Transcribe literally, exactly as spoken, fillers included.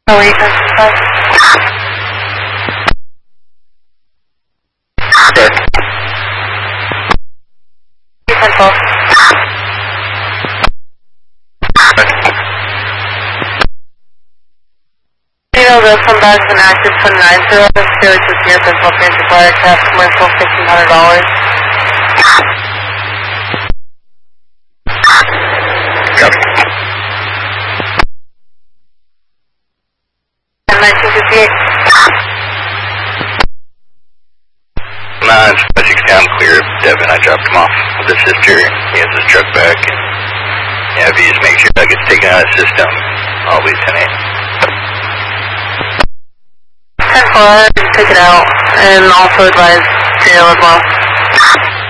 Oh, eight, nine, five. Sir. ten, twelve. You know, the some bags and active twenty-nine zero, Felix is here for South Fancy Fire Craft, commercial fifteen hundred dollars. Copy. nineteen fifty-eight. Nine, five, six down, clear. Devin, I dropped him off with his sister. He has his truck back. And, yeah, if you just make sure that gets taken out of the system, I'll be ten eight. ten four, take it out, and also advise jail as well.